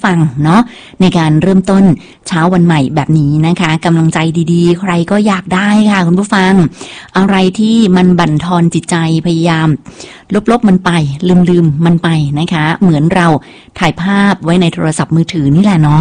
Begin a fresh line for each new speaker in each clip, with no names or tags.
ฟังเนาะในการเริ่มต้นเช้าวันใหม่แบบนี้นะคะกำลังใจดีๆใครก็อยากได้ค่ะคุณผู้ฟังอะไรที่มันบั่นทอนจิตใจพยายามลบๆมันไปลืมมันไปนะคะเหมือนเราถ่ายภาพไว้ในโทรศัพท์มือถือนี่แหละเนาะ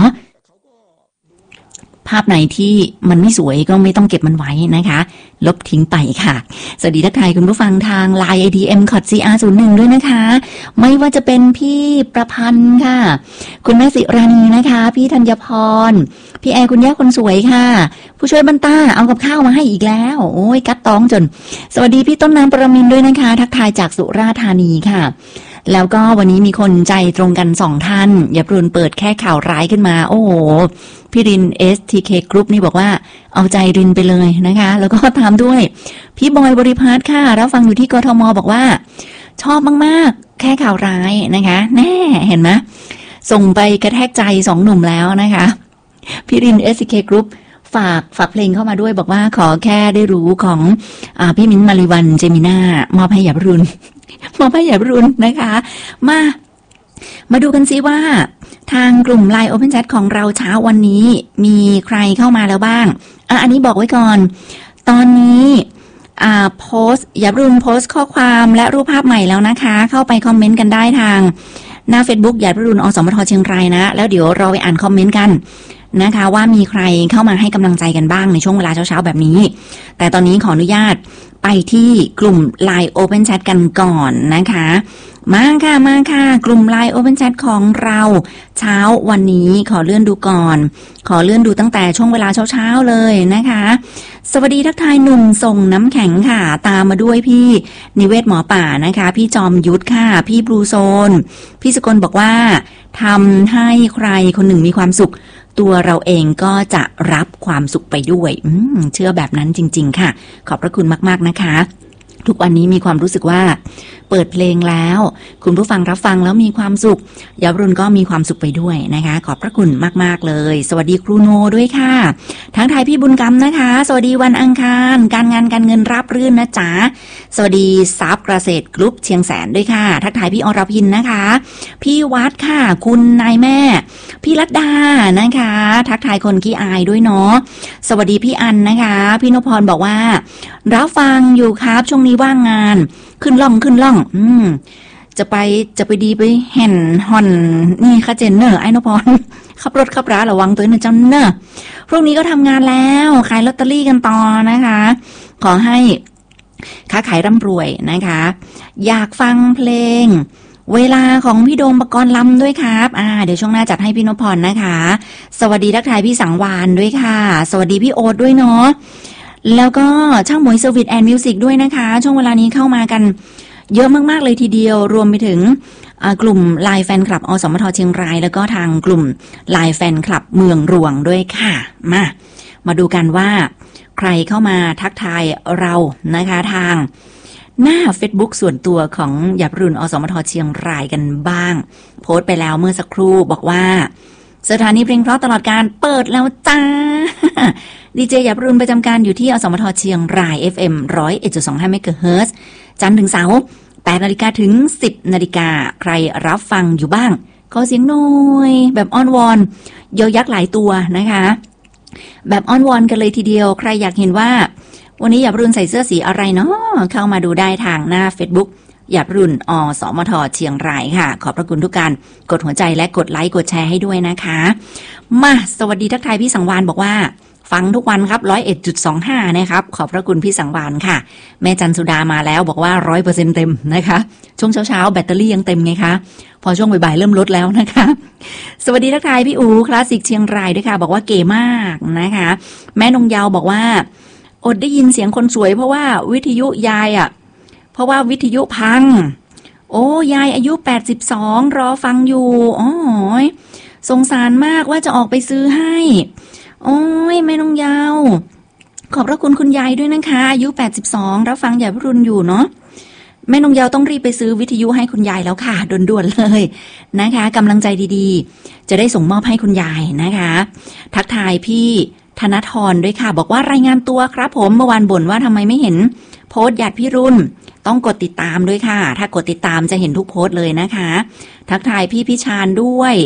ภาพไหนที่มันไม่สวยก็ไม่ต้องเก็บมันไว้นะคะลบทิ้งไปค่ะสวัสดีทักทายคุณผู้ฟังทาง LINE ADM CR01 ด้วยนะคะไม่ว่าจะเป็นพี่ประพันธ์ค่ะคุณแม่ศิรานีนะคะพี่ธัญพรพี่แอร์คุณย่าคนสวยค่ะผู้ช่วยบรรต้าเอากับข้าวมาให้อีกแล้วโอ้ยกัดต้องจนสวัสดีพี่ต้นน้ำปรมินทร์ด้วยนะคะทักทายจากสุราษฎร์ธานีค่ะแล้วก็วันนี้มีคนใจตรงกัน2ท่านอย่าปรุนเปิดแค่ข่าวร้ายขึ้นมาโอ้โหพี่ริน STK Group นี่บอกว่าเอาใจรินไปเลยนะคะแล้วก็ตามด้วยพี่บอยบริพาสค่ะรับฟังอยู่ที่กทมบอกว่าชอบมากๆแค่ข่าวร้ายนะคะแน่เห็นไหมส่งไปกระแทกใจ2หนุ่มแล้วนะคะพี่ริน STK Group ฝากเพลงเข้ามาด้วยบอกว่าขอแค่ได้รู้ของพี่มิ้นท์มาริวันเจมิน่ามอบให้หยาบรุนมอบให้หยาบรุนนะคะมาดูกันซิว่าทางกลุ่ม LINE Open Chat ของเราเช้าวันนี้มีใครเข้ามาแล้วบ้างอันนี้บอกไว้ก่อนตอนนี้โพสต์หยาบรุนโพสต์ข้อความและรูปภาพใหม่แล้วนะคะเข้าไปคอมเมนต์กันได้ทางหน้า Facebook หยาบรุนอสมทเชียงรายนะแล้วเดี๋ยวเราไปอ่านคอมเมนต์กันนะคะว่ามีใครเข้ามาให้กำลังใจกันบ้างในช่วงเวลาเช้าๆแบบนี้แต่ตอนนี้ขออนุญาตไปที่กลุ่ม LINE Open Chat กันก่อนนะคะมาค่ะกลุ่ม LINE Open Chat ของเราเช้าวันนี้ขอเลื่อนดูก่อนขอเลื่อนดูตั้งแต่ช่วงเวลาเช้าๆเลยนะคะสวัสดีทักทายหนุ่มส่งน้ำแข็งค่ะตามมาด้วยพี่นิเวศหมอป่านะคะพี่จอมยุทธค่ะพี่บลูโซนพี่สกลบอกว่าทำให้ใครคนหนึ่งมีความสุขตัวเราเองก็จะรับความสุขไปด้วยเชื่อแบบนั้นจริงๆค่ะขอบพระคุณมากๆนะคะทุกวันนี้มีความรู้สึกว่าเปิดเพลงแล้วคุณผู้ฟังรับฟังแล้วมีความสุขยาบรุนก็มีความสุขไปด้วยนะคะขอบพระคุณมากๆเลยสวัสดีครูโนด้วยค่ะทั้งไทยพี่บุญกรรมนะคะสวัสดีวันอังคารการงานการเงินราบรื่นนะจ๊ะสวัสดีซับเกษตรกรุ๊ปเชียงแสนด้วยค่ะทักทายพี่อรพินนะคะพี่วัดค่ะคุณนายแม่พี่รัตดานะคะทักทายคนขี้อายด้วยเนาะสวัสดีพี่อันนะคะพี่นพพรบอกว่ารับฟังอยู่ครับช่วงนี้ว่างงานขึ้นล่องจะไปดีไปเห็นฮอนนี่ค่ะเจนเนอร์ไอ้นพพรขับรถขับราระวังตัวนึงเจ้าเนอร์พรุ่งนี้ก็ทำงานแล้วขายลอตเตอรี่กันต่อนะคะขอให้ค้าขายร่ำรวยนะคะอยากฟังเพลงเวลาของพี่โดมปกรณ์ลำด้วยครับเดี๋ยวช่วงหน้าจัดให้พี่นพพรนะคะสวัสดีทักทายพี่สังวานด้วยค่ะสวัสดีพี่โอ๊ตด้วยเนาะแล้วก็ช่างหมวยเซอร์วิสแอนด์มิวสิกด้วยนะคะช่วงเวลานี้เข้ามากันเยอะมากๆเลยทีเดียวรวมไปถึงกลุ่ม LINE แฟนคลับอสมทเชียงรายแล้วก็ทางกลุ่ม LINE แฟนคลับเมืองรวงด้วยค่ะมาดูกันว่าใครเข้ามาทักทายเรานะคะทางหน้า Facebook ส่วนตัวของหยาบรุนอสมทเชียงรายกันบ้างโพสต์ไปแล้วเมื่อสักครู่บอกว่าสถานีเพลงเพราะตลอดการเปิดแล้วจ้าดีเจหยาบรุนประจำการอยู่ที่อสมทเชียงราย FM 101.25 เมกะเฮิรตซ์จันทร์ถึงเสาร์8 นาฬิกาถึง 10 นาฬิกาใครรับฟังอยู่บ้างขอเสียงหน่อยแบบอ้อนวอนเยอะยักษ์หลายตัวนะคะแบบอ้อนวอนกันเลยทีเดียวใครอยากเห็นว่าวันนี้หยาบรุนใส่เสื้อสีอะไรเนาะเข้ามาดูได้ทางหน้า Facebook หยาบรุนอสมทเชียงรายค่ะขอบพระคุณทุกการกดหัวใจและกดไลค์กดแชร์ให้ด้วยนะคะมาสวัสดีทักทายพี่สังวานบอกว่าฟังทุกวันครับ 101.25 นะครับขอบพระคุณพี่สังวานค่ะแม่จันสุดามาแล้วบอกว่า 100% เต็มนะคะช่วงเช้าแบตเตอรี่ยังเต็มไงคะพอช่วงบ่ายๆเริ่มลดแล้วนะคะสวัสดีทักทายพี่อูคลาสสิกเชียงรายด้วยค่ะบอกว่าเก๋มากนะคะแม่นงยาวบอกว่าอดได้ยินเสียงคนสวยเพราะว่าวิทยุยายเพราะว่าวิทยุพังโอ้ยายอายุ82รอฟังอยู่อ๋อสงสารมากว่าจะออกไปซื้อให้โอ้ยแม่นงยาวขอบพระคุณคุณยายด้วยนะคะอายุ82รับฟังหยาบรุนอยู่เนาะแม่นงยาวต้องรีบไปซื้อวิทยุให้คุณยายแล้วค่ะด่วนๆเลยนะคะกำลังใจดีๆจะได้ส่งมอบให้คุณยายนะคะทักทายพี่ธนทรด้วยค่ะบอกว่ารายงานตัวครับผมเมื่อวานบ่นว่าทำไมไม่เห็นโพสต์หยาดพี่รุ่นต้องกดติดตามด้วยค่ะถ้ากดติดตามจะเห็นทุกโพสต์เลยนะคะทักทายพี่พิชานด้วย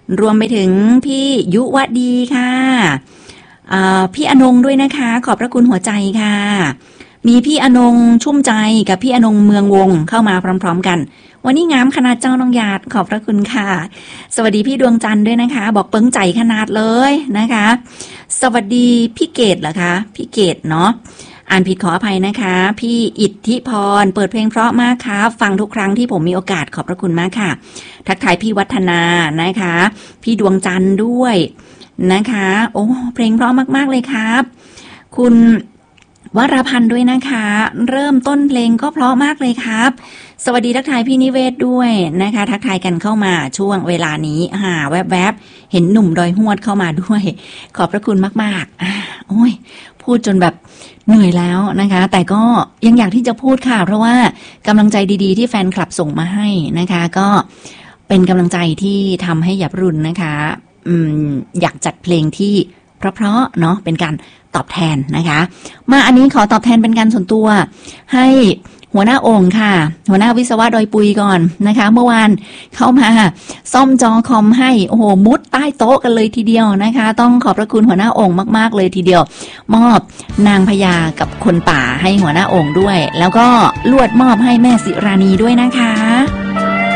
รวมไปถึงพี่ยุวดีค่ะพี่อนงด้วยนะคะขอบพระคุณหัวใจค่ะมีพี่อนงชุ่มใจกับพี่อนงเมืองวงเข้ามาพร้อมๆกันวันนี้งามขนาดเจ้าน้องหยาดขอบพระคุณค่ะสวัสดีพี่ดวงจันทร์ด้วยนะคะบอกเปิ้งใจขนาดเลยนะคะสวัสดีพี่เกดเหรอคะพี่เกดเนาะอ่านผิดขออภัยนะคะพี่อิทธิพรเปิดเพลงเพราะมากครับฟังทุกครั้งที่ผมมีโอกาสขอบพระคุณมากค่ะทักทายพี่วัฒนานะคะพี่ดวงจันทร์ด้วยนะคะโอ้เพลงเพราะมากๆเลยครับคุณวราพันธ์ด้วยนะคะเริ่มต้นเพลงก็เพราะมากเลยครับสวัสดีทักทายพี่นิเวศด้วยนะคะทักทายกันเข้ามาช่วงเวลานี้แวบๆเห็นหนุ่มดอยหวดเข้ามาด้วยขอบพระคุณมากๆโอ้ยพูดจนแบบเหนื่อยแล้วนะคะแต่ก็ยังอยากที่จะพูดค่ะเพราะว่ากำลังใจดีๆที่แฟนคลับส่งมาให้นะคะก็เป็นกำลังใจที่ทำให้หยับรุ่นนะคะอยากจัดเพลงที่เพราะๆเนาะเป็นการตอบแทนนะคะมาอันนี้ขอตอบแทนเป็นการส่วนตัวให้หัวหน้าองค์ค่ะหัวหน้าวิศวะดอยปุยก่อนนะคะเมื่อวานเข้ามาซ่อมจอคอมให้โอ้โหมุดใต้โต๊ะกันเลยทีเดียวนะคะต้องขอบพระคุณหัวหน้าองค์มากๆเลยทีเดียวมอบนางพญากับคนป่าให้หัวหน้าองค์ด้วยแล้วก็ลวดมอบให้แม่ศิรานีด้วยนะคะ